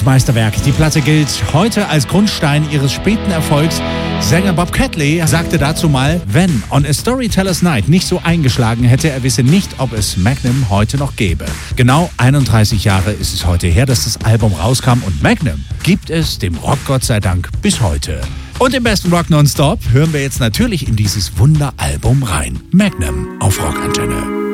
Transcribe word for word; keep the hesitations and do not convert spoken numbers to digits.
absolutes Meisterwerk. Die Platte gilt heute als Grundstein ihres späten Erfolgs. Sänger Bob Catley sagte dazu mal, wenn On a Storyteller's Night nicht so eingeschlagen hätte, er wisse nicht, ob es Magnum heute noch gäbe. Genau einunddreißig Jahre ist es heute her, dass das Album rauskam und Magnum gibt es dem Rock Gott sei Dank bis heute. Und im besten Rock Nonstop hören wir jetzt natürlich in dieses Wunderalbum rein. Magnum auf Rockantenne.